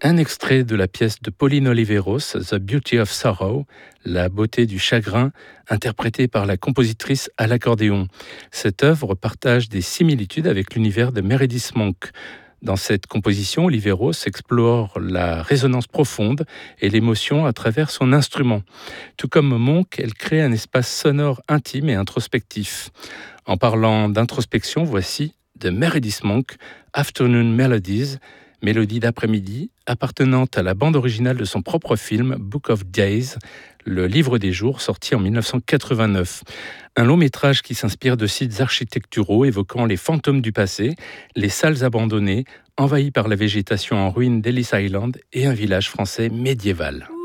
Un extrait de la pièce de Pauline Oliveros, The Beauty of Sorrow, La beauté du chagrin, interprétée par la compositrice à l'accordéon. Cette œuvre partage des similitudes avec l'univers de Meredith Monk. Dans cette composition, Oliveros explore la résonance profonde et l'émotion à travers son instrument. Tout comme Monk, elle crée un espace sonore intime et introspectif. En parlant d'introspection, voici de Meredith Monk, Afternoon Melodies, mélodie d'après-midi, appartenant à la bande originale de son propre film Book of Days, le livre des jours, sorti en 1989. Un long métrage qui s'inspire de sites architecturaux évoquant les fantômes du passé, les salles abandonnées, envahies par la végétation en ruine d'Ellis Island et un village français médiéval.